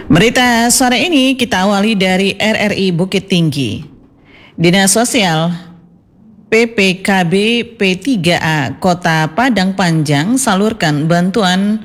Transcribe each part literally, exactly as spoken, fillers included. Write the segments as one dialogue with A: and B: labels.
A: Berita sore ini kita awali dari R R I Bukit Tinggi. Dinas Sosial P P K B P tiga A Kota Padang Panjang salurkan bantuan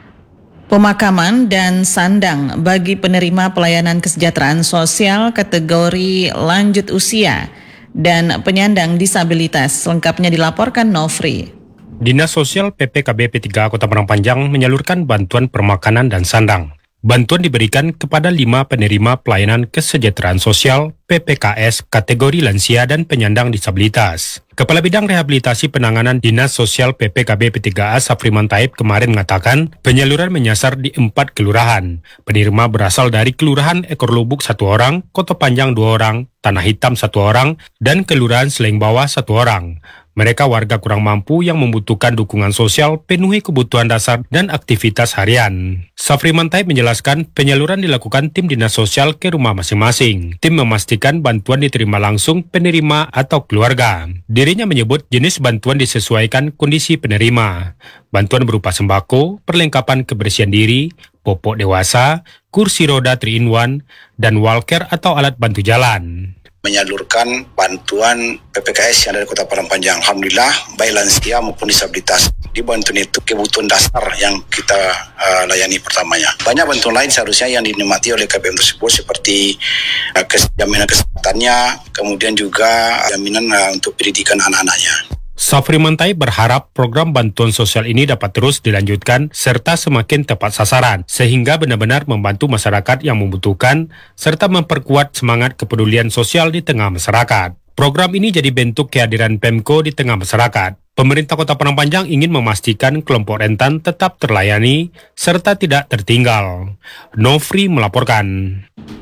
A: pemakaman dan sandang bagi penerima pelayanan kesejahteraan sosial kategori lanjut usia dan penyandang disabilitas. Lengkapnya dilaporkan Nofri.
B: Dinas Sosial P P K B P tiga A Kota Padang Panjang menyalurkan bantuan permakanan dan sandang. Bantuan diberikan kepada lima penerima pelayanan kesejahteraan sosial P P K S kategori lansia dan penyandang disabilitas. Kepala Bidang Rehabilitasi Penanganan Dinas Sosial P P K B P tiga A Safriman Taib kemarin mengatakan penyaluran menyasar di empat kelurahan. Penerima berasal dari Kelurahan Ekor Lubuk satu orang, Kota Panjang dua orang, Tanah Hitam satu orang, dan Kelurahan Seleng Bawah satu orang. Mereka warga kurang mampu yang membutuhkan dukungan sosial, penuhi kebutuhan dasar dan aktivitas harian. Safriman Taib menjelaskan penyaluran dilakukan tim dinas sosial ke rumah masing-masing. Tim memastikan bantuan diterima langsung penerima atau keluarga. Dirinya menyebut jenis bantuan disesuaikan kondisi penerima. Bantuan berupa sembako, perlengkapan kebersihan diri, popok dewasa, kursi roda three in one, dan walker atau alat bantu jalan.
C: Menyalurkan bantuan P P K S yang dari Kota Padang Panjang. Alhamdulillah, baik lansia maupun disabilitas. Di bantuan itu kebutuhan dasar yang kita uh, layani pertamanya. Banyak bantuan lain seharusnya yang dinikmati oleh K B M tersebut seperti uh, kes, jaminan kesehatannya, kemudian juga jaminan uh, untuk pendidikan anak-anaknya.
B: Safriman Taib berharap program bantuan sosial ini dapat terus dilanjutkan serta semakin tepat sasaran, sehingga benar-benar membantu masyarakat yang membutuhkan, serta memperkuat semangat kepedulian sosial di tengah masyarakat. Program ini jadi bentuk kehadiran Pemko di tengah masyarakat. Pemerintah Kota Padang Panjang ingin memastikan kelompok rentan tetap terlayani, serta tidak tertinggal. Nofri melaporkan.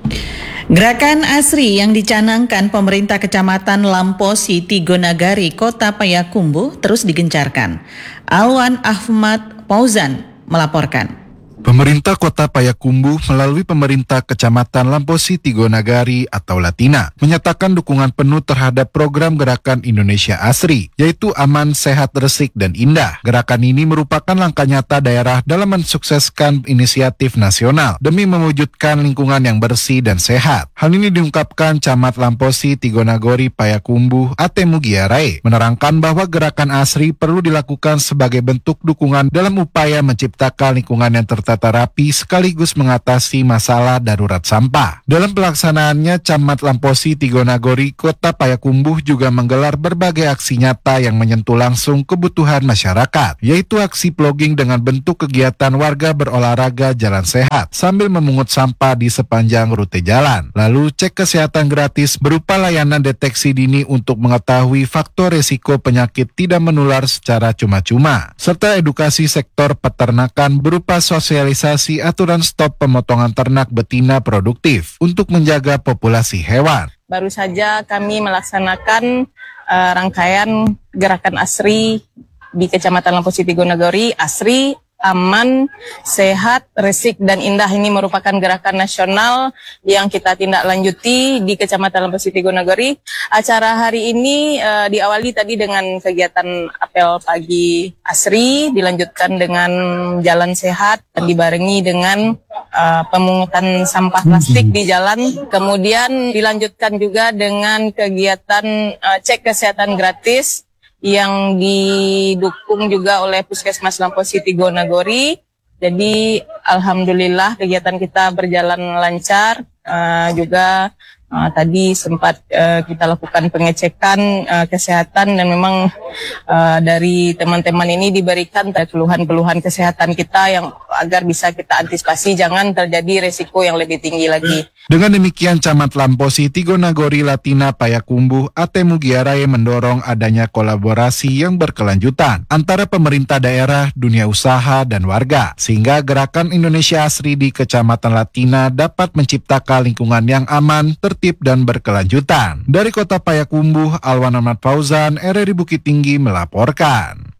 A: Gerakan ASRI yang dicanangkan pemerintah Kecamatan Lamposi, Tigonagari, Kota Payakumbuh terus digencarkan. Alwan Ahmad Fauzan melaporkan.
D: Pemerintah Kota Payakumbuh melalui pemerintah Kecamatan Lamposi Tigonagari atau Latina menyatakan dukungan penuh terhadap program Gerakan Indonesia ASRI, yaitu aman, sehat, resik, dan indah. Gerakan ini merupakan langkah nyata daerah dalam mensukseskan inisiatif nasional demi mewujudkan lingkungan yang bersih dan sehat. Hal ini diungkapkan Camat Lamposi Tigonagari Payakumbuh Ate Mugiarai, menerangkan bahwa Gerakan ASRI perlu dilakukan sebagai bentuk dukungan dalam upaya menciptakan lingkungan yang tertata terapi sekaligus mengatasi masalah darurat sampah. Dalam pelaksanaannya, Camat Lamposi Tigonagari Kota Payakumbuh juga menggelar berbagai aksi nyata yang menyentuh langsung kebutuhan masyarakat, yaitu aksi plogging dengan bentuk kegiatan warga berolahraga jalan sehat sambil memungut sampah di sepanjang rute jalan. Lalu cek kesehatan gratis berupa layanan deteksi dini untuk mengetahui faktor resiko penyakit tidak menular secara cuma-cuma, serta edukasi sektor peternakan berupa sosial realisasi aturan stop pemotongan ternak betina produktif untuk menjaga populasi hewan.
E: Baru saja kami melaksanakan uh, rangkaian gerakan ASRI di Kecamatan Lamposi Tigonagari. ASRI aman, sehat, resik, dan indah ini merupakan gerakan nasional yang kita tindak lanjuti di Kecamatan Lamposi Tigonagari. Acara hari ini uh, diawali tadi dengan kegiatan apel pagi ASRI, dilanjutkan dengan jalan sehat, dan dibarengi dengan uh, pemungutan sampah plastik di jalan. Kemudian dilanjutkan juga dengan kegiatan uh, cek kesehatan gratis yang didukung juga oleh Puskesmas Lamposi Tigonagari. Jadi alhamdulillah kegiatan kita berjalan lancar. Uh, juga uh, tadi sempat uh, kita lakukan pengecekan uh, kesehatan, dan memang uh, dari teman-teman ini diberikan keluhan-keluhan kesehatan kita yang agar bisa kita antisipasi jangan terjadi resiko yang lebih tinggi lagi.
D: Dengan demikian, Camat Lamposi Tigonagari Latina Payakumbuh Ate Mugiarai mendorong adanya kolaborasi yang berkelanjutan antara pemerintah daerah, dunia usaha, dan warga, sehingga Gerakan Indonesia ASRI di Kecamatan Latina dapat menciptakan lingkungan yang aman, tertib, dan berkelanjutan. Dari Kota Payakumbuh, Alwan Ahmad Fauzan, R R I Bukit Tinggi melaporkan.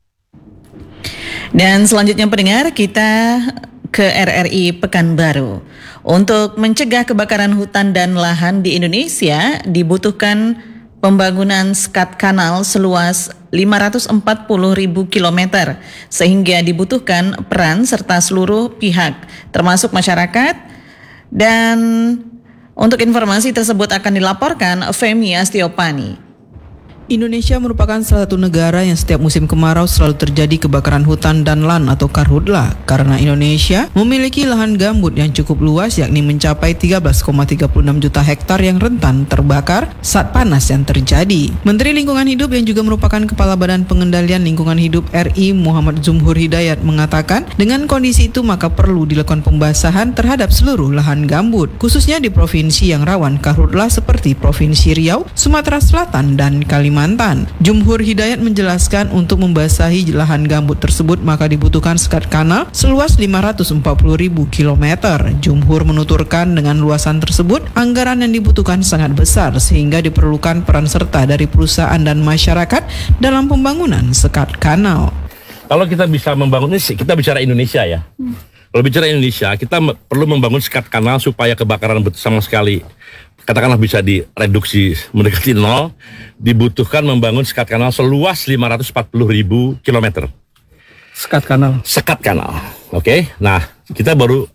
A: Dan selanjutnya pendengar, kita ke R R I Pekanbaru. Untuk mencegah kebakaran hutan dan lahan di Indonesia dibutuhkan pembangunan skat kanal seluas lima ratus empat puluh ribu kilometer, sehingga dibutuhkan peran serta seluruh pihak termasuk masyarakat Dan untuk informasi tersebut akan dilaporkan Femi Astiopani.
F: Indonesia merupakan salah satu negara yang setiap musim kemarau selalu terjadi kebakaran hutan dan lahan atau karhutla karena Indonesia memiliki lahan gambut yang cukup luas yakni mencapai tiga belas koma tiga puluh enam juta hektar yang rentan terbakar saat panas yang terjadi. Menteri Lingkungan Hidup yang juga merupakan Kepala Badan Pengendalian Lingkungan Hidup R I Muhammad Jumhur Hidayat mengatakan dengan kondisi itu maka perlu dilakukan pembasahan terhadap seluruh lahan gambut khususnya di provinsi yang rawan karhutla seperti Provinsi Riau, Sumatera Selatan dan Kalimantan. Kalimantan. Jumhur Hidayat menjelaskan untuk membasahi lahan gambut tersebut maka dibutuhkan sekat kanal seluas lima ratus empat puluh ribu kilometer. Jumhur menuturkan dengan luasan tersebut anggaran yang dibutuhkan sangat besar sehingga diperlukan peran serta dari perusahaan dan masyarakat dalam pembangunan sekat kanal.
G: Kalau kita bisa membangun ini, kita bicara Indonesia ya. Hmm. Kalau bicara Indonesia, kita perlu membangun sekat kanal supaya kebakaran sama sekali katakanlah bisa direduksi mendekati nol, dibutuhkan membangun sekat kanal seluas lima ratus empat puluh ribu kilometer.
H: Sekat kanal?
G: Sekat kanal, oke. Okay? Nah, kita baru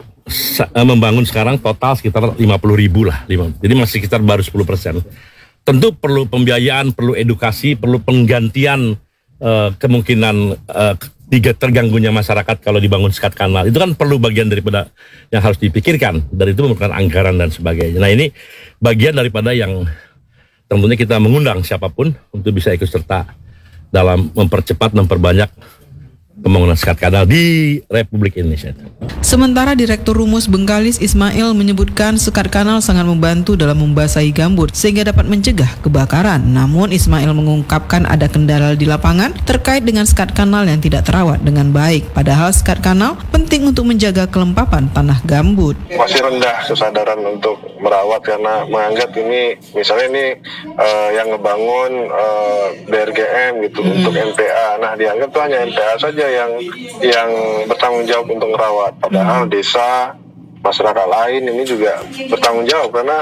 G: membangun sekarang total sekitar lima puluh ribu lah. Jadi masih sekitar baru sepuluh persen. Tentu perlu pembiayaan, perlu edukasi, perlu penggantian uh, kemungkinan uh, tiga terganggunya masyarakat kalau dibangun sekat kanal. Itu kan perlu bagian daripada yang harus dipikirkan. Dari itu memerlukan anggaran dan sebagainya. Nah ini bagian daripada yang tentunya kita mengundang siapapun untuk bisa ikut serta dalam mempercepat, memperbanyak pembangunan sekat kanal di Republik Indonesia.
F: Sementara Direktur Rumus Bengkalis Ismail menyebutkan sekat kanal sangat membantu dalam membasahi gambut sehingga dapat mencegah kebakaran. Namun Ismail mengungkapkan ada kendala di lapangan terkait dengan sekat kanal yang tidak terawat dengan baik. Padahal sekat kanal penting untuk menjaga kelembapan tanah gambut.
I: Masih rendah kesadaran untuk merawat karena menganggap ini misalnya ini uh, yang ngebangun uh, B R G M gitu hmm. untuk N P A. Nah dianggap tuh hanya N P A saja yang yang bertanggung jawab untuk merawat. Padahal desa, masyarakat lain ini juga bertanggung jawab karena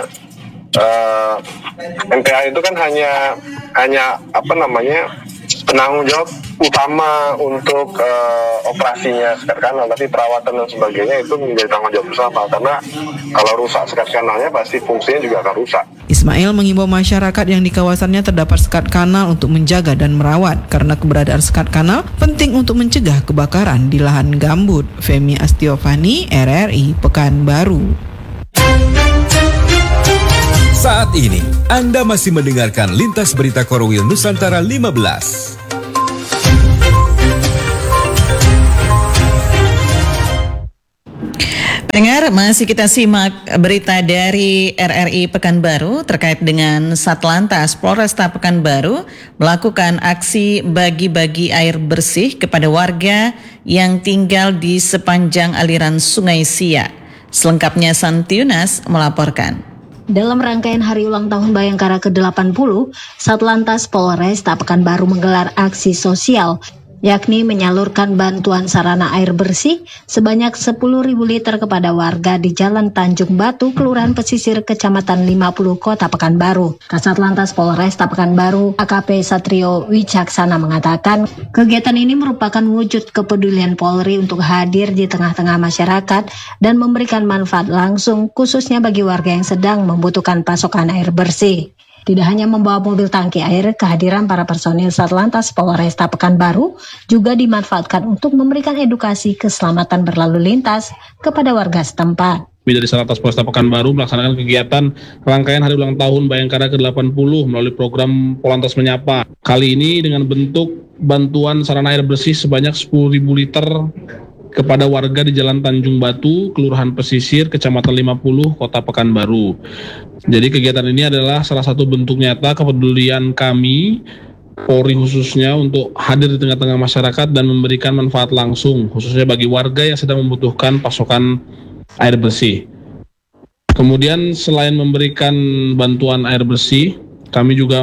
I: uh, N P A itu kan hanya hanya apa namanya penanggung jawab utama untuk uh, operasinya sekat kanal, tapi perawatan dan sebagainya itu menjadi tanggung jawab bersama karena kalau rusak sekat kanalnya pasti fungsinya juga akan rusak.
F: Ismail mengimbau masyarakat yang di kawasannya terdapat sekat kanal untuk menjaga dan merawat karena keberadaan sekat kanal penting untuk mencegah kebakaran di lahan gambut. Femi Astiopani, R R I Pekanbaru.
J: Saat ini Anda masih mendengarkan Lintas Berita Korwil Nusantara lima belas.
A: Dengar, masih kita simak berita dari R R I Pekanbaru terkait dengan Satlantas Polresta Pekanbaru melakukan aksi bagi-bagi air bersih kepada warga yang tinggal di sepanjang aliran Sungai Siak. Selengkapnya Santi Yunas melaporkan.
K: Dalam rangkaian Hari Ulang Tahun Bayangkara ke delapan puluh, Satlantas Polresta Pekanbaru menggelar aksi sosial, yakni menyalurkan bantuan sarana air bersih sebanyak sepuluh ribu liter kepada warga di Jalan Tanjung Batu, Kelurahan Pesisir, Kecamatan lima puluh, Kota Pekanbaru. Kasat Lantas Polresta Pekanbaru, A K P Satrio Wicaksana mengatakan, kegiatan ini merupakan wujud kepedulian Polri untuk hadir di tengah-tengah masyarakat dan memberikan manfaat langsung, khususnya bagi warga yang sedang membutuhkan pasokan air bersih. Tidak hanya membawa mobil tangki air, kehadiran para personil Satlantas Polresta Pekanbaru juga dimanfaatkan untuk memberikan edukasi keselamatan berlalu lintas kepada warga setempat.
H: Dari Satlantas Polresta Pekanbaru melaksanakan kegiatan rangkaian Hari Ulang Tahun Bayangkara ke delapan puluh melalui program Polantas Menyapa. Kali ini dengan bentuk bantuan sarana air bersih sebanyak sepuluh ribu liter kepada warga di Jalan Tanjung Batu, Kelurahan Pesisir, Kecamatan lima puluh, Kota Pekanbaru. Jadi kegiatan ini adalah salah satu bentuk nyata kepedulian kami, Polri khususnya, untuk hadir di tengah-tengah masyarakat dan memberikan manfaat langsung, khususnya bagi warga yang sedang membutuhkan pasokan air bersih. Kemudian selain memberikan bantuan air bersih, kami juga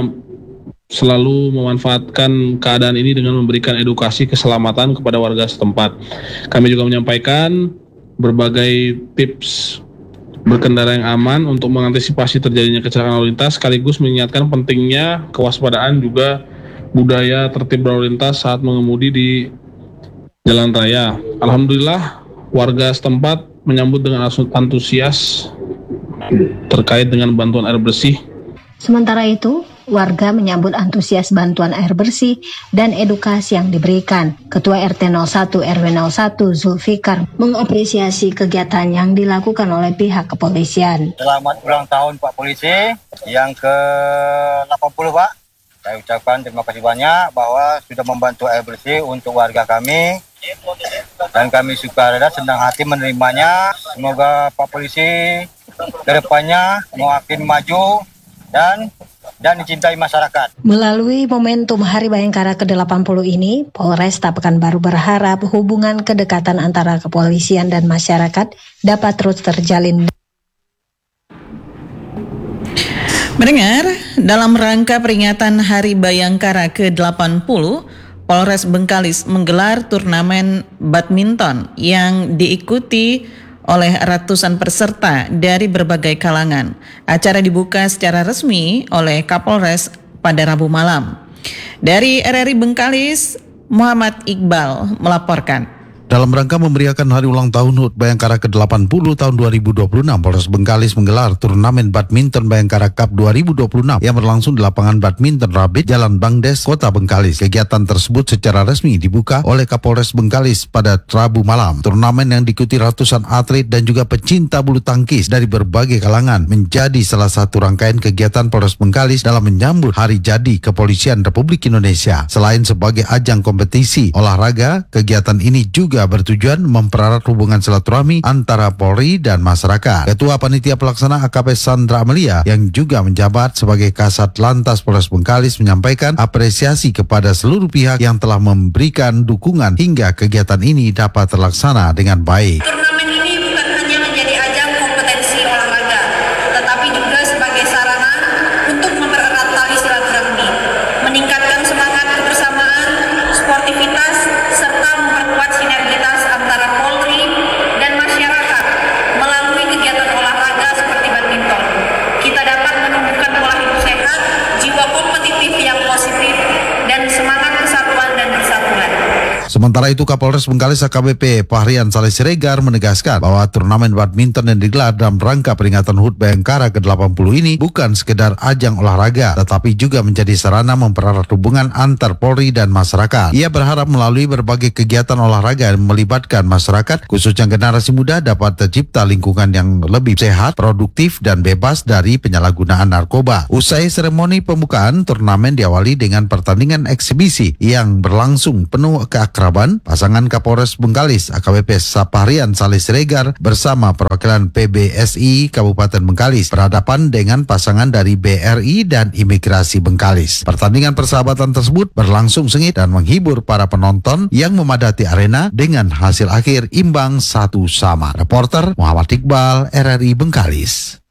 H: selalu memanfaatkan keadaan ini dengan memberikan edukasi keselamatan kepada warga setempat. Kami juga menyampaikan berbagai tips berkendara yang aman untuk mengantisipasi terjadinya kecelakaan lalu lintas, sekaligus mengingatkan pentingnya kewaspadaan juga budaya tertib berlalu lintas saat mengemudi di jalan raya. Alhamdulillah warga setempat menyambut dengan antusias terkait dengan bantuan air bersih.
K: Sementara itu, warga menyambut antusias bantuan air bersih dan edukasi yang diberikan. Ketua R T nol satu R W nol satu Zulfikar mengapresiasi kegiatan yang dilakukan oleh pihak kepolisian.
L: Selamat ulang tahun Pak Polisi yang ke delapan puluh Pak. Saya ucapkan terima kasih banyak bahwa sudah membantu air bersih untuk warga kami. Dan kami sukarela senang hati menerimanya. Semoga Pak Polisi kedepannya makin maju dan dan dicintai masyarakat.
K: Melalui momentum Hari Bayangkara ke delapan puluh ini, Polresta Pekanbaru berharap hubungan kedekatan antara kepolisian dan masyarakat dapat terus terjalin.
A: Mendengar, dalam rangka peringatan Hari Bayangkara ke delapan puluh, Polres Bengkalis menggelar turnamen badminton yang diikuti oleh ratusan peserta dari berbagai kalangan. Acara dibuka secara resmi oleh Kapolres pada Rabu malam. Dari R R I Bengkalis, Muhammad Iqbal melaporkan.
M: Dalam rangka memeriahkan hari ulang tahun H U T Bayangkara ke delapan puluh tahun dua ribu dua puluh enam, Polres Bengkalis menggelar turnamen badminton Bayangkara Cup dua ribu dua puluh enam yang berlangsung di lapangan badminton Rabit, Jalan Bangdes, Kota Bengkalis. Kegiatan tersebut secara resmi dibuka oleh Kapolres Bengkalis pada Rabu malam. Turnamen yang diikuti ratusan atlet dan juga pecinta bulu tangkis dari berbagai kalangan menjadi salah satu rangkaian kegiatan Polres Bengkalis dalam menyambut Hari Jadi Kepolisian Republik Indonesia. Selain sebagai ajang kompetisi olahraga, kegiatan ini juga bertujuan mempererat hubungan silaturahmi antara Polri dan masyarakat. Ketua Panitia Pelaksana A K P Sandra Amelia yang juga menjabat sebagai Kasat Lantas Polres Bengkalis menyampaikan apresiasi kepada seluruh pihak yang telah memberikan dukungan hingga kegiatan ini dapat terlaksana dengan baik.
N: Turnamen ini bukan hanya menjadi ajang kompetensi olahraga, tetapi juga sebagai sarana untuk mempererat tali silaturahmi, meningkatkan semangat kebersamaan, sportivitas, serta memperkuat sinergitas antara Polri dan masyarakat melalui kegiatan olahraga seperti badminton. Kita dapat menumbuhkan pola hidup sehat, jiwa kompetitif yang positif, dan semangat kesatuan dan persatuan.
M: Sementara itu, Kapolres Bengkalis A K B P Fahrian Saleh Siregar menegaskan bahwa turnamen badminton yang digelar dalam rangka peringatan H U T Bayangkara ke delapan puluh ini bukan sekedar ajang olahraga, tetapi juga menjadi sarana mempererat hubungan antar Polri dan masyarakat. Ia berharap melalui berbagai kegiatan olahraga yang melibatkan masyarakat, khususnya generasi muda, dapat tercipta lingkungan yang lebih sehat, produktif, dan bebas dari penyalahgunaan narkoba. Usai seremoni pembukaan, turnamen diawali dengan pertandingan eksibisi yang berlangsung penuh keakraban. Pasangan Kapolres Bengkalis A K B P Fahrian Saleh Siregar bersama perwakilan P B S I Kabupaten Bengkalis berhadapan dengan pasangan dari B R I dan Imigrasi Bengkalis. Pertandingan persahabatan tersebut berlangsung sengit dan menghibur para penonton yang memadati arena dengan hasil akhir imbang satu sama. Reporter Muhammad Iqbal, R R I Bengkalis.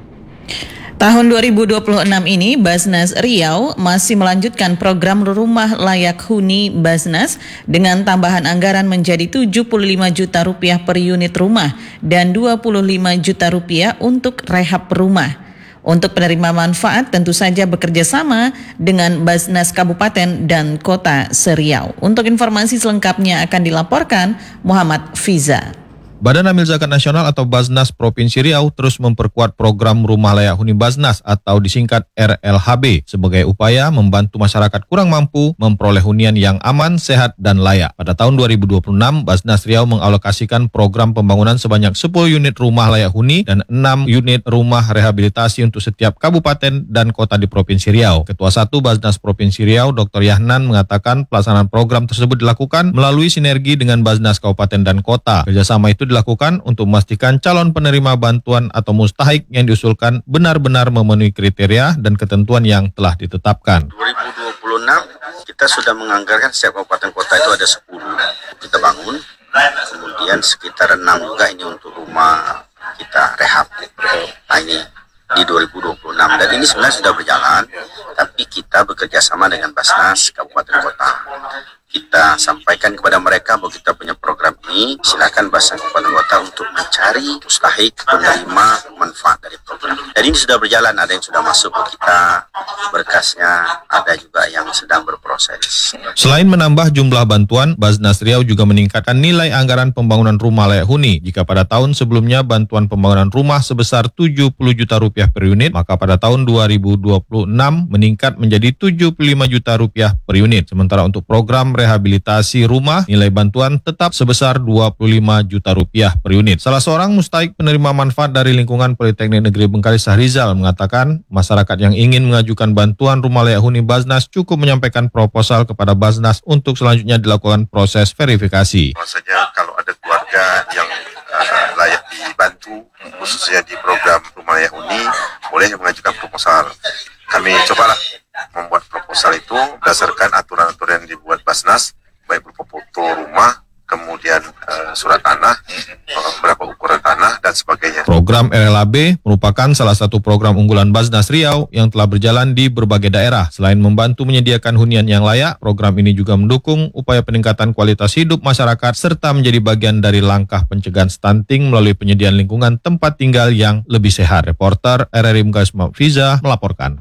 A: Tahun dua ribu dua puluh enam ini, Basnas Riau masih melanjutkan program Rumah Layak Huni Basnas dengan tambahan anggaran menjadi tujuh puluh lima juta rupiah per unit rumah dan dua puluh lima juta rupiah untuk rehab rumah. Untuk penerima manfaat tentu saja bekerja sama dengan Basnas Kabupaten dan Kota Seriau. Untuk informasi selengkapnya akan dilaporkan Muhammad Fiza.
O: Badan Amil Zakat Nasional atau Basnas Provinsi Riau terus memperkuat program Rumah Layak Huni Basnas atau disingkat R L H B sebagai upaya membantu masyarakat kurang mampu memperoleh hunian yang aman, sehat, dan layak. Pada tahun dua ribu dua puluh enam, Basnas Riau mengalokasikan program pembangunan sebanyak sepuluh unit rumah layak huni dan enam unit rumah rehabilitasi untuk setiap kabupaten dan kota di Provinsi Riau. Ketua satu Basnas Provinsi Riau, Doktor Yahnan, mengatakan pelaksanaan program tersebut dilakukan melalui sinergi dengan Basnas Kabupaten dan Kota. Kerjasama itu dilakukan untuk memastikan calon penerima bantuan atau mustahik yang diusulkan benar-benar memenuhi kriteria dan ketentuan yang telah ditetapkan.
C: dua ribu dua puluh enam kita sudah menganggarkan setiap kabupaten kota itu ada sepuluh kita bangun, kemudian sekitar enam juga ini untuk rumah kita rehab. Nah, ini di dua ribu dua puluh enam dan ini sebenarnya sudah berjalan, tapi kita bekerja sama dengan Basnas Kabupaten Kota. Kita sampaikan kepada mereka bahwa kita punya program ini, silakan Basnas Kabupaten Kota untuk mencari mustahik penerima manfaat dari
P: program. Dan ini sudah berjalan, ada yang sudah masuk ke kita berkasnya, ada juga yang sedang berproses.
O: Selain menambah jumlah bantuan, Basnas Riau juga meningkatkan nilai anggaran pembangunan rumah layak huni. Jika pada tahun sebelumnya bantuan pembangunan rumah sebesar tujuh puluh juta rupiah per unit, maka pada tahun dua ribu dua puluh enam meningkat menjadi tujuh puluh lima juta rupiah per unit. Sementara untuk program rehabilitasi rumah, nilai bantuan tetap sebesar dua puluh lima juta rupiah per unit. Salah seorang mustahik penerima manfaat dari lingkungan Politeknik Negeri Bengkalis, Sahrizal, mengatakan masyarakat yang ingin mengajukan bantuan rumah layak huni Basnas cukup menyampaikan proposal kepada Basnas untuk selanjutnya dilakukan proses verifikasi.
Q: Maksudnya kalau ada keluarga yang uh, layak dibantu, khususnya di program rumah layak huni, boleh mengajukan proposal. Kami cobalah membuat proposal itu berdasarkan aturan-aturan yang dibuat Basnas, baik berupa foto rumah, kemudian uh, surat tanah, berapa ukuran tanah, dan sebagainya.
O: Program R L A B merupakan salah satu program unggulan Basnas Riau yang telah berjalan di berbagai daerah. Selain membantu menyediakan hunian yang layak, program ini juga mendukung upaya peningkatan kualitas hidup masyarakat serta menjadi bagian dari langkah pencegahan stunting melalui penyediaan lingkungan tempat tinggal yang lebih sehat. Reporter R R I Bengkalis Fiza melaporkan.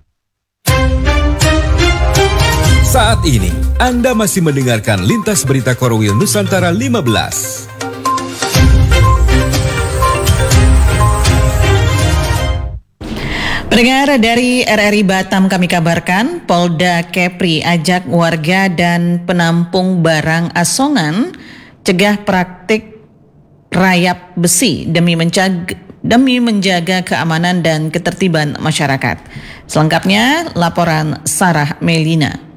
J: Saat ini, Anda masih mendengarkan Lintas Berita Korwil Nusantara lima belas.
A: Pendengar dari R R I Batam, kami kabarkan Polda Kepri ajak warga dan penampung barang asongan cegah praktik rayap besi demi menjaga, demi menjaga keamanan dan ketertiban masyarakat. Selengkapnya laporan Sarah Melina.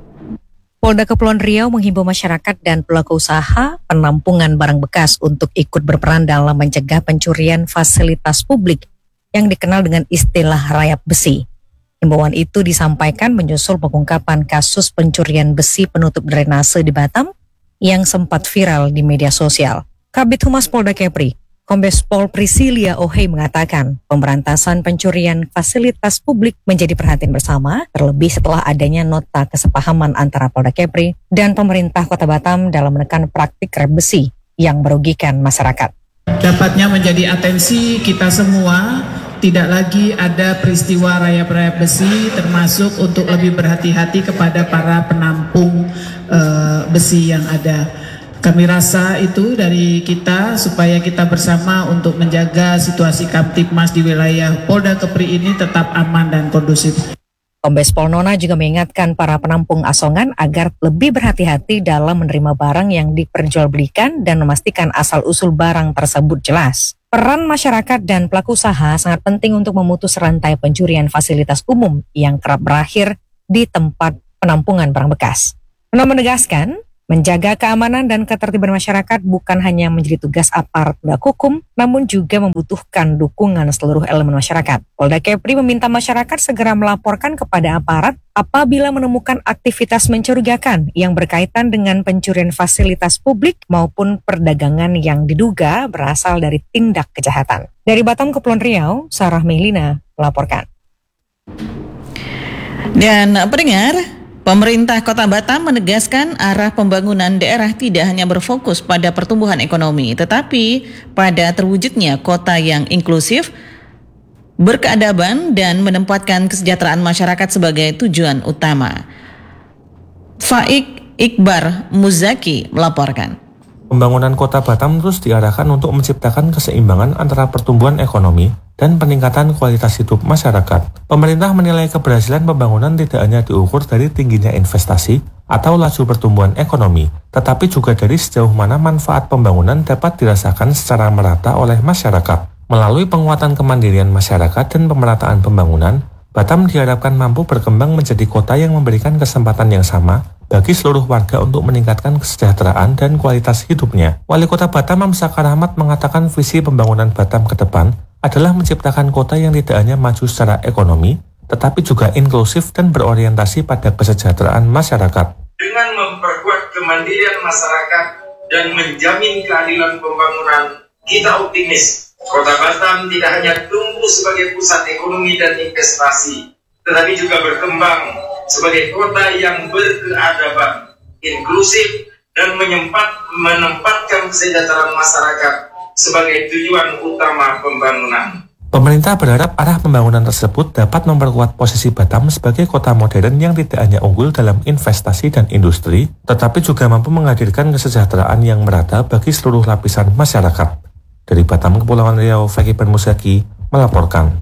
R: Polda Kepulauan Riau menghimbau masyarakat dan pelaku usaha penampungan barang bekas untuk ikut berperan dalam mencegah pencurian fasilitas publik yang dikenal dengan istilah rayap besi. Himbauan itu disampaikan menyusul pengungkapan kasus pencurian besi penutup drainase di Batam yang sempat viral di media sosial. Kabid Humas Polda Kepri, Kombes Pol Priscilia Ohei mengatakan pemberantasan pencurian fasilitas publik menjadi perhatian bersama, terlebih setelah adanya nota kesepahaman antara Polda Kepri dan pemerintah Kota Batam dalam menekan praktik rayap besi yang merugikan masyarakat.
S: Dapatnya menjadi atensi kita semua, tidak lagi ada peristiwa rayap-rayap besi, termasuk untuk lebih berhati-hati kepada para penampung uh, besi yang ada. Kami rasa itu dari kita supaya kita bersama untuk menjaga situasi Kamtibmas di wilayah Polda Kepri ini tetap aman dan kondusif.
R: Kombes Pol Nona juga mengingatkan para penampung asongan agar lebih berhati-hati dalam menerima barang yang diperjualbelikan dan memastikan asal-usul barang tersebut jelas. Peran masyarakat dan pelaku usaha sangat penting untuk memutus rantai pencurian fasilitas umum yang kerap berakhir di tempat penampungan barang bekas. Nona menegaskan, menjaga keamanan dan ketertiban masyarakat bukan hanya menjadi tugas aparat penegak hukum, namun juga membutuhkan dukungan seluruh elemen masyarakat. Polda Kepri meminta masyarakat segera melaporkan kepada aparat apabila menemukan aktivitas mencurigakan yang berkaitan dengan pencurian fasilitas publik maupun perdagangan yang diduga berasal dari tindak kejahatan. Dari Batam, Kepulauan Riau, Sarah Melina melaporkan.
A: Dan pendengar, pemerintah Kota Batam menegaskan arah pembangunan daerah tidak hanya berfokus pada pertumbuhan ekonomi, tetapi pada terwujudnya kota yang inklusif, berkeadaban, dan menempatkan kesejahteraan masyarakat sebagai tujuan utama. Faik Iqbar Muzaki melaporkan.
T: Pembangunan Kota Batam terus diarahkan untuk menciptakan keseimbangan antara pertumbuhan ekonomi dan peningkatan kualitas hidup masyarakat. Pemerintah menilai keberhasilan pembangunan tidak hanya diukur dari tingginya investasi atau laju pertumbuhan ekonomi, tetapi juga dari sejauh mana manfaat pembangunan dapat dirasakan secara merata oleh masyarakat. Melalui penguatan kemandirian masyarakat dan pemerataan pembangunan, Batam diharapkan mampu berkembang menjadi kota yang memberikan kesempatan yang sama bagi seluruh warga untuk meningkatkan kesejahteraan dan kualitas hidupnya. Wali Kota Batam Amsakar Ahmad mengatakan visi pembangunan Batam ke depan adalah menciptakan kota yang tidak hanya maju secara ekonomi, tetapi juga inklusif dan berorientasi pada kesejahteraan masyarakat.
U: Dengan memperkuat kemandirian masyarakat dan menjamin keadilan pembangunan, kita optimis Kota Batam tidak hanya tumbuh sebagai pusat ekonomi dan investasi, tetapi juga berkembang sebagai kota yang berkeadaban, inklusif, dan menyempat, menempatkan kesejahteraan masyarakat sebagai tujuan utama pembangunan.
T: Pemerintah berharap arah pembangunan tersebut dapat memperkuat posisi Batam sebagai kota modern yang tidak hanya unggul dalam investasi dan industri, tetapi juga mampu menghadirkan kesejahteraan yang merata bagi seluruh lapisan masyarakat. Dari Batam, Kepulauan Riau, Fakih Musaki melaporkan.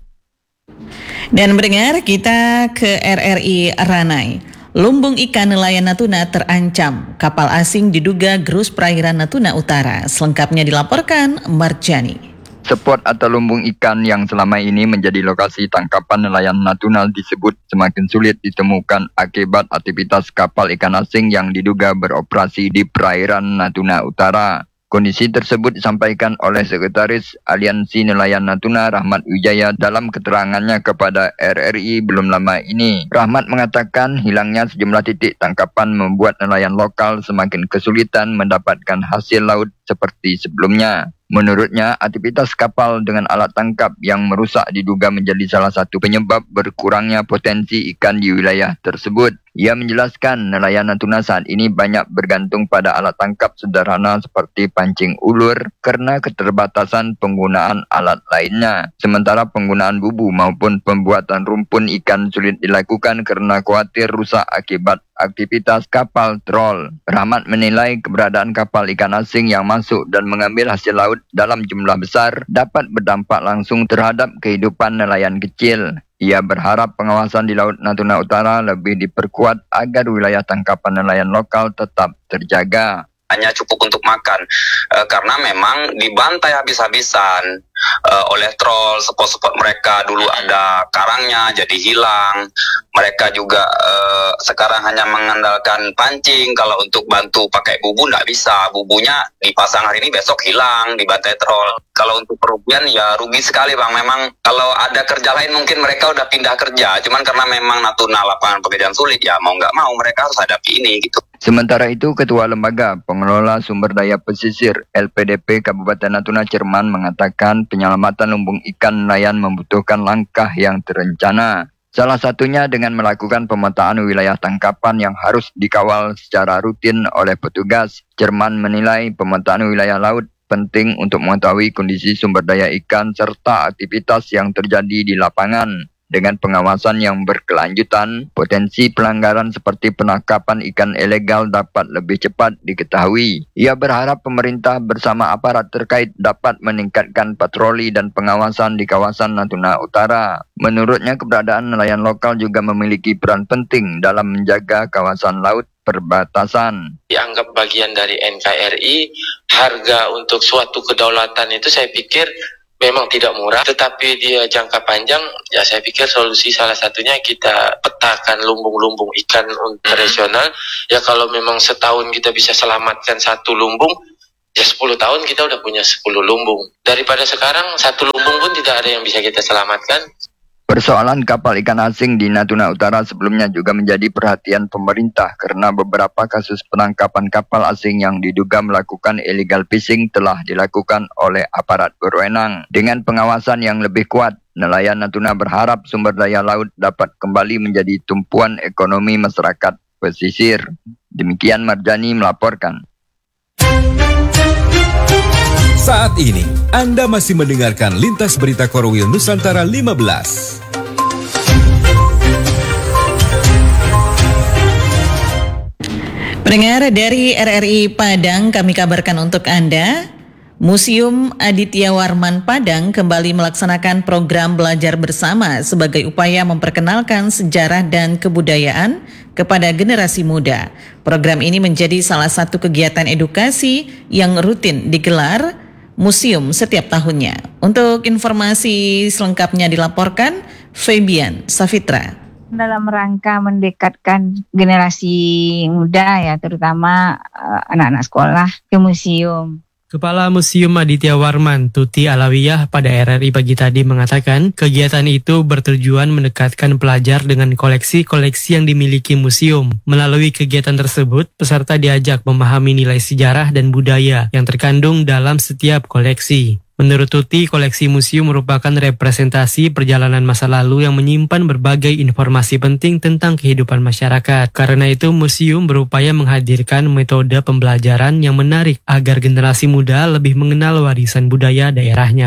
A: Dan mendengar kita ke R R I Ranai. Lumbung ikan nelayan Natuna terancam. Kapal asing diduga gerus perairan Natuna Utara. Selengkapnya dilaporkan Marjani.
B: Spot atau lumbung ikan yang selama ini menjadi lokasi tangkapan nelayan Natuna disebut semakin sulit ditemukan akibat aktivitas kapal ikan asing yang diduga beroperasi di perairan Natuna Utara. Kondisi tersebut disampaikan oleh Sekretaris Aliansi Nelayan Natuna Rahmat Wijaya dalam keterangannya kepada R R I belum lama ini. Rahmat mengatakan hilangnya sejumlah titik tangkapan membuat nelayan lokal semakin kesulitan mendapatkan hasil laut seperti sebelumnya. Menurutnya, aktivitas kapal dengan alat tangkap yang merusak diduga menjadi salah satu penyebab berkurangnya potensi ikan di wilayah tersebut. Ia menjelaskan nelayan Natuna saat ini banyak bergantung pada alat tangkap sederhana seperti pancing ulur karena keterbatasan penggunaan alat lainnya. Sementara penggunaan bubu maupun pembuatan rumpun ikan sulit dilakukan karena khawatir rusak akibat aktivitas kapal trol. Rahmat menilai keberadaan kapal ikan asing yang masuk dan mengambil hasil laut dalam jumlah besar dapat berdampak langsung terhadap kehidupan nelayan kecil. Ia berharap pengawasan di Laut Natuna Utara lebih diperkuat agar wilayah tangkapan nelayan lokal tetap terjaga.
V: Hanya cukup untuk makan, e, karena memang dibantai habis-habisan e, oleh trol. Spot-spot mereka dulu ada karangnya jadi hilang. Mereka juga e, sekarang hanya mengandalkan pancing. Kalau untuk bantu pakai bubu nggak bisa, bubunya dipasang hari ini besok hilang dibantai trol. Kalau untuk kerugian ya rugi sekali bang. Memang kalau ada kerja lain mungkin mereka udah pindah kerja, cuman karena memang Natuna lapangan pekerjaan sulit ya mau nggak mau mereka harus hadapi ini gitu.
B: Sementara itu, Ketua Lembaga Pengelola Sumber Daya Pesisir L P D P Kabupaten Natuna Cerman mengatakan penyelamatan lumbung ikan nelayan membutuhkan langkah yang terencana. Salah satunya dengan melakukan pemetaan wilayah tangkapan yang harus dikawal secara rutin oleh petugas. Cerman menilai pemetaan wilayah laut penting untuk mengetahui kondisi sumber daya ikan serta aktivitas yang terjadi di lapangan. Dengan pengawasan yang berkelanjutan, potensi pelanggaran seperti penangkapan ikan ilegal dapat lebih cepat diketahui. Ia berharap pemerintah bersama aparat terkait dapat meningkatkan patroli dan pengawasan di kawasan Natuna Utara. Menurutnya, keberadaan nelayan lokal juga memiliki peran penting dalam menjaga kawasan laut perbatasan.
W: Dianggap bagian dari N K R I, harga untuk suatu kedaulatan itu saya pikir memang tidak murah, tetapi dia jangka panjang, ya saya pikir solusi salah satunya kita petakan lumbung-lumbung ikan tradisional. Ya kalau memang setahun kita bisa selamatkan satu lumbung, ya sepuluh tahun kita udah punya sepuluh lumbung. Daripada sekarang satu lumbung pun tidak ada yang bisa kita selamatkan.
B: Persoalan kapal ikan asing di Natuna Utara sebelumnya juga menjadi perhatian pemerintah karena beberapa kasus penangkapan kapal asing yang diduga melakukan illegal fishing telah dilakukan oleh aparat berwenang. Dengan pengawasan yang lebih kuat, nelayan Natuna berharap sumber daya laut dapat kembali menjadi tumpuan ekonomi masyarakat pesisir. Demikian Marjani melaporkan.
J: Saat ini, Anda masih mendengarkan Lintas Berita Korwil Nusantara lima belas.
A: Pendengar dari R R I Padang, kami kabarkan untuk Anda, Museum Aditya Warman Padang kembali melaksanakan program belajar bersama sebagai upaya memperkenalkan sejarah dan kebudayaan kepada generasi muda. Program ini menjadi salah satu kegiatan edukasi yang rutin digelar museum setiap tahunnya. Untuk informasi selengkapnya dilaporkan Fabian Safitra.
X: Dalam rangka mendekatkan generasi muda ya, terutama uh, anak-anak sekolah ke museum.
Y: Kepala Museum Aditya Warman, Tuti Alawiyah pada R R I pagi tadi mengatakan kegiatan itu bertujuan mendekatkan pelajar dengan koleksi-koleksi yang dimiliki museum. Melalui kegiatan tersebut, peserta diajak memahami nilai sejarah dan budaya yang terkandung dalam setiap koleksi. Menurut Tuti, koleksi museum merupakan representasi perjalanan masa lalu yang menyimpan berbagai informasi penting tentang kehidupan masyarakat. Karena itu, museum berupaya menghadirkan metode pembelajaran yang menarik agar generasi muda lebih mengenal warisan budaya daerahnya.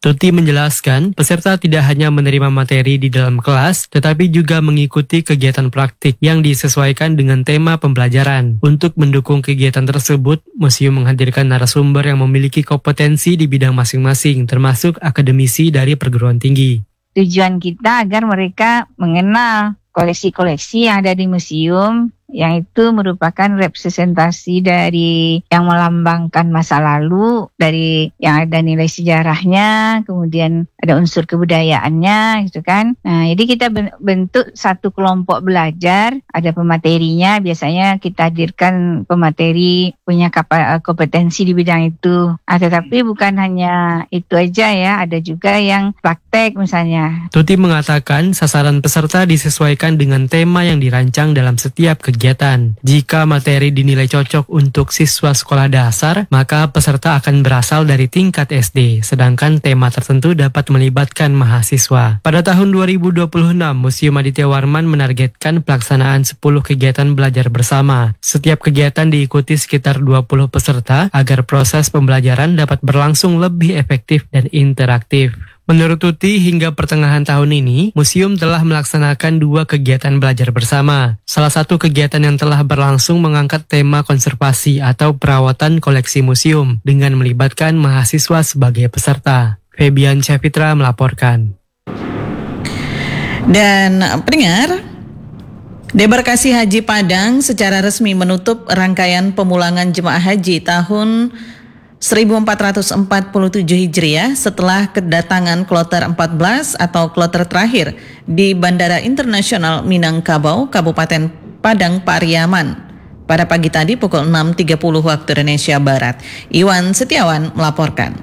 Y: Tuti menjelaskan, peserta tidak hanya menerima materi di dalam kelas, tetapi juga mengikuti kegiatan praktik yang disesuaikan dengan tema pembelajaran. Untuk mendukung kegiatan tersebut, museum menghadirkan narasumber yang memiliki kompetensi di bidang masing-masing, termasuk akademisi dari perguruan tinggi.
X: Tujuan kita agar mereka mengenal koleksi-koleksi yang ada di museum, yang itu merupakan representasi dari yang melambangkan masa lalu, dari yang ada nilai sejarahnya, kemudian ada unsur kebudayaannya gitu kan. Nah, jadi kita bentuk satu kelompok belajar, ada pematerinya, biasanya kita hadirkan pemateri punya kompetensi di bidang itu. Ah, tetapi bukan hanya itu aja ya, ada juga yang praktek misalnya.
Y: Tuti mengatakan sasaran peserta disesuaikan dengan tema yang dirancang dalam setiap kegiatan. Jika materi dinilai cocok untuk siswa sekolah dasar, maka peserta akan berasal dari tingkat S D, sedangkan tema tertentu dapat melibatkan mahasiswa. Pada tahun dua ribu dua puluh enam, Museum Aditya Warman menargetkan pelaksanaan sepuluh kegiatan belajar bersama. Setiap kegiatan diikuti sekitar dua puluh peserta agar proses pembelajaran dapat berlangsung lebih efektif dan interaktif. Menurut Tuti, hingga pertengahan tahun ini, museum telah melaksanakan dua kegiatan belajar bersama. Salah satu kegiatan yang telah berlangsung mengangkat tema konservasi atau perawatan koleksi museum dengan melibatkan mahasiswa sebagai peserta. Febian Syafitra melaporkan.
A: Dan pendengar, Debarkasi Haji Padang secara resmi menutup rangkaian pemulangan jemaah haji tahun seribu empat ratus empat puluh tujuh Hijriah setelah kedatangan kloter empat belas atau kloter terakhir di Bandara Internasional Minangkabau, Kabupaten Padang Pariaman pada pagi tadi pukul enam tiga puluh waktu Indonesia Barat. Iwan Setiawan melaporkan.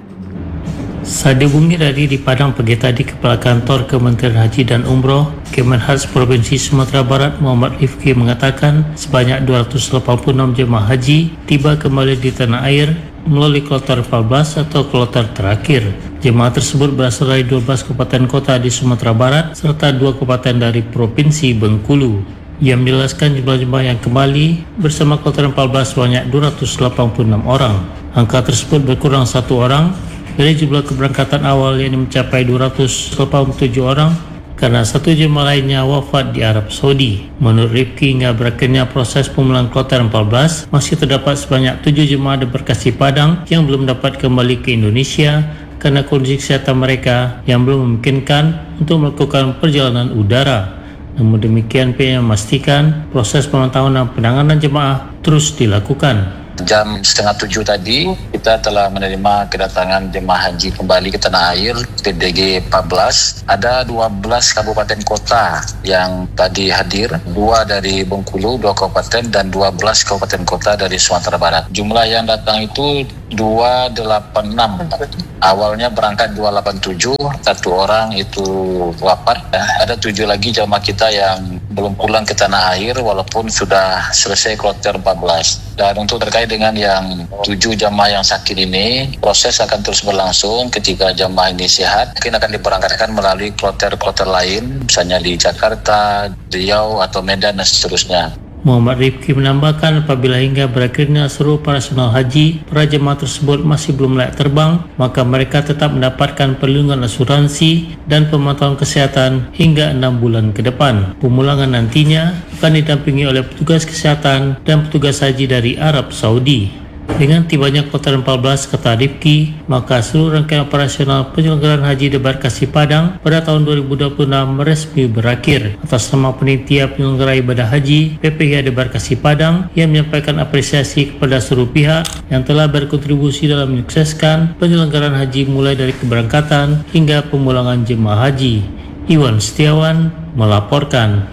D: Saat dihubungi dari di Padang pagi tadi, Kepala Kantor Kementerian Haji dan Umroh Kemenhaj Provinsi Sumatera Barat Muhammad Rifki mengatakan sebanyak dua ratus delapan puluh enam jemaah haji tiba kembali di tanah air melalui kloter empat belas atau kloter terakhir. Jemaah tersebut berasal dari dua belas kabupaten kota di Sumatera Barat serta dua kabupaten dari Provinsi Bengkulu. Ia menjelaskan jumlah jemaah yang kembali bersama kloter empat belas sebanyak dua ratus delapan puluh enam orang. Angka tersebut berkurang satu orang dari jumlah keberangkatan awal yang mencapai dua ratus delapan puluh tujuh orang karena satu jemaah lainnya wafat di Arab Saudi. Menurut Rifki, hingga berakhirnya proses pemulangan kloter empat belas, masih terdapat sebanyak tujuh jemaah Debarkasi Padang yang belum dapat kembali ke Indonesia karena kondisi kesehatan mereka yang belum memungkinkan untuk melakukan perjalanan udara. Namun demikian, pihaknya memastikan proses pemantauan dan penanganan jemaah terus dilakukan.
E: Jam setengah tujuh tadi kita telah menerima kedatangan jemaah haji kembali ke tanah air T D G empat belas. Ada dua belas kabupaten kota yang tadi hadir, dua dari Bengkulu, dua kabupaten, dan dua belas kabupaten kota dari Sumatera Barat. Jumlah yang datang itu dua ratus delapan puluh enam. Awalnya berangkat dua ratus delapan puluh tujuh, satu orang itu wafat. Ada tujuh lagi jemaah kita yang belum pulang ke tanah air walaupun sudah selesai kloter empat belas. Dan untuk terkait dengan yang tujuh jamaah yang sakit ini, proses akan terus berlangsung. Ketika jamaah ini sehat, mungkin akan diberangkatkan melalui kloter-kloter lain, misalnya di Jakarta, Riau, atau Medan, dan seterusnya.
D: Muhammad Rifki menambahkan apabila hingga berakhirnya seluruh operasional haji, para jemaah tersebut masih belum layak terbang, maka mereka tetap mendapatkan perlindungan asuransi dan pemantauan kesehatan hingga enam bulan ke depan. Pemulangan nantinya akan didampingi oleh petugas kesehatan dan petugas haji dari Arab Saudi. Dengan tibanya kloter empat belas, kata Rifki, maka seluruh rangkaian operasional penyelenggaraan haji Debarkasi Padang pada tahun dua ribu dua puluh enam resmi berakhir. Atas nama panitia penyelenggara ibadah haji P P H Debarkasi Padang yang menyampaikan apresiasi kepada seluruh pihak yang telah berkontribusi dalam menyukseskan penyelenggaraan haji mulai dari keberangkatan hingga pemulangan jemaah haji. Iwan Setiawan melaporkan.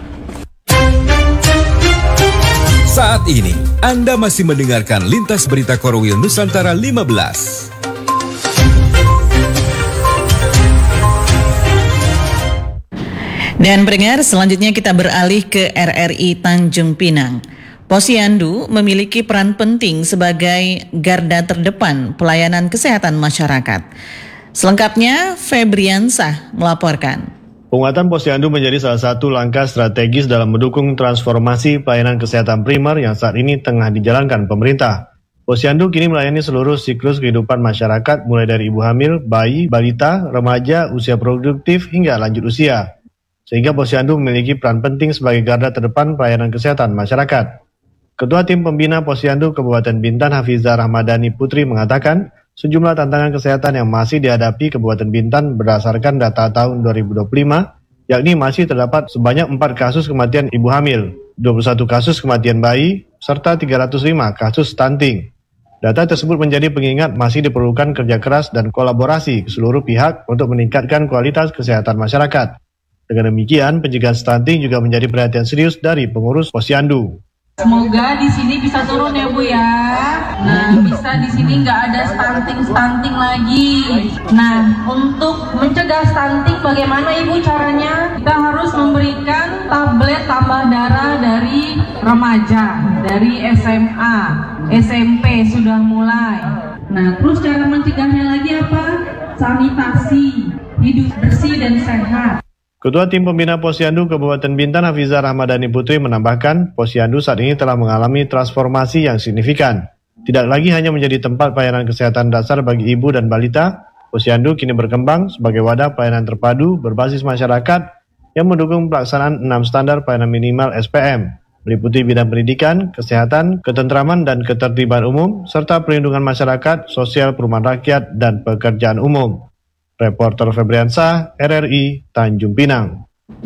J: Saat ini, Anda masih mendengarkan Lintas Berita Korwil Nusantara lima belas.
A: Dan pendengar, selanjutnya kita beralih ke R R I Tanjung Pinang. Posyandu memiliki peran penting sebagai garda terdepan pelayanan kesehatan masyarakat. Selengkapnya, Febriansah melaporkan.
F: Penguatan posyandu menjadi salah satu langkah strategis dalam mendukung transformasi pelayanan kesehatan primer yang saat ini tengah dijalankan pemerintah. Posyandu kini melayani seluruh siklus kehidupan masyarakat mulai dari ibu hamil, bayi, balita, remaja, usia produktif hingga lanjut usia. Sehingga Posyandu memiliki peran penting sebagai garda terdepan pelayanan kesehatan masyarakat. Ketua Tim Pembina Posyandu Kabupaten Bintan Hafizah Rahmadani Putri mengatakan sejumlah tantangan kesehatan yang masih dihadapi Kabupaten Bintan berdasarkan data tahun dua ribu dua puluh lima, yakni masih terdapat sebanyak empat kasus kematian ibu hamil, dua puluh satu kasus kematian bayi, serta tiga ratus lima kasus stunting. Data tersebut menjadi pengingat masih diperlukan kerja keras dan kolaborasi ke seluruh pihak untuk meningkatkan kualitas kesehatan masyarakat. Dengan demikian, pencegahan stunting juga menjadi perhatian serius dari pengurus Posyandu.
G: Semoga di sini bisa turun ya Bu ya. Nah, bisa di sini nggak ada stunting-stunting lagi. Nah, untuk mencegah stunting bagaimana Ibu caranya? Kita harus memberikan tablet tambah darah dari remaja, dari S M A, S M P sudah mulai. Nah, terus cara mencegahnya lagi apa? Sanitasi, hidup bersih dan sehat.
F: Ketua Tim Pembina Posyandu Kabupaten Bintan Hafizah Rahmadani Putri menambahkan, Posyandu saat ini telah mengalami transformasi yang signifikan. Tidak lagi hanya menjadi tempat pelayanan kesehatan dasar bagi ibu dan balita, Posyandu kini berkembang sebagai wadah pelayanan terpadu berbasis masyarakat yang mendukung pelaksanaan enam standar pelayanan minimal S P M, meliputi bidang pendidikan, kesehatan, ketentraman dan ketertiban umum, serta perlindungan masyarakat, sosial perumahan rakyat, dan pekerjaan umum. Reporter Febriansah, R R I, Tanjung Pinang.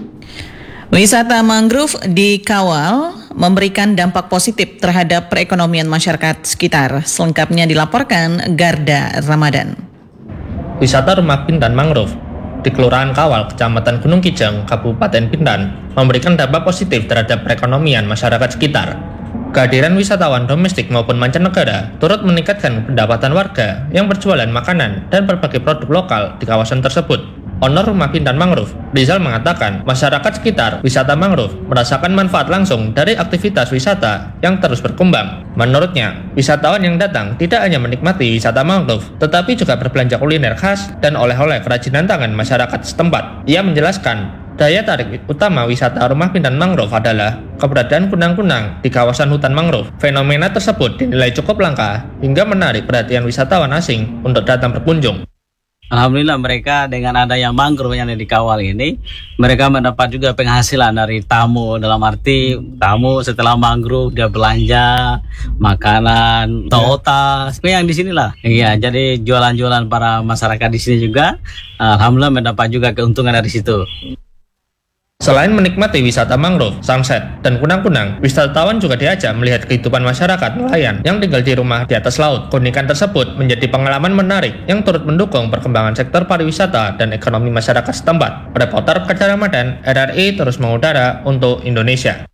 A: Wisata mangrove dikawal memberikan dampak positif terhadap perekonomian masyarakat sekitar. Selengkapnya dilaporkan Garda Ramadan.
H: Wisata rumah Bintan mangrove di Kelurahan Kawal, Kecamatan Gunung Kijang, Kabupaten Bintan, memberikan dampak positif terhadap perekonomian masyarakat sekitar. Kehadiran wisatawan domestik maupun mancanegara turut meningkatkan pendapatan warga yang berjualan makanan dan berbagai produk lokal di kawasan tersebut. Owner Rumah Bintan Mangrove, Rizal mengatakan masyarakat sekitar wisata mangrove merasakan manfaat langsung dari aktivitas wisata yang terus berkembang. Menurutnya, wisatawan yang datang tidak hanya menikmati wisata mangrove, tetapi juga berbelanja kuliner khas dan oleh-oleh kerajinan tangan masyarakat setempat. Ia menjelaskan, daya tarik utama wisata Rumah Bintan Mangrove adalah keberadaan kunang-kunang di kawasan hutan mangrove. Fenomena tersebut dinilai cukup langka hingga menarik perhatian wisatawan asing untuk datang berkunjung.
I: Alhamdulillah mereka dengan adanya mangrove yang dikawal ini, mereka mendapat juga penghasilan dari tamu, dalam arti tamu setelah mangrove dia belanja makanan, totas, ya. Yang di sinilah. Iya, jadi jualan-jualan para masyarakat di sini juga, alhamdulillah mendapat juga keuntungan dari situ.
H: Selain menikmati wisata mangrove, sunset, dan kunang-kunang, wisatawan juga diajak melihat kehidupan masyarakat nelayan yang tinggal di rumah di atas laut. Keunikan tersebut menjadi pengalaman menarik yang turut mendukung perkembangan sektor pariwisata dan ekonomi masyarakat setempat. Reporter Garda Ramadan, R R I terus mengudara untuk Indonesia.